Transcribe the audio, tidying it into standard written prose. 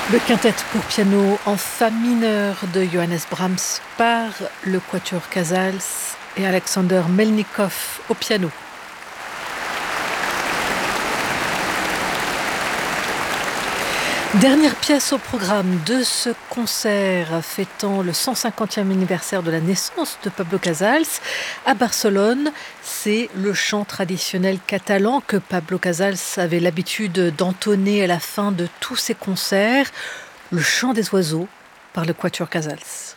Le quintet pour piano en fa mineur de Johannes Brahms par le Quatuor Casals et Alexander Melnikov au piano. Dernière pièce au programme de ce concert fêtant le 150e anniversaire de la naissance de Pablo Casals à Barcelone. C'est le chant traditionnel catalan que Pablo Casals avait l'habitude d'entonner à la fin de tous ses concerts, le chant des oiseaux par le Quatuor Casals.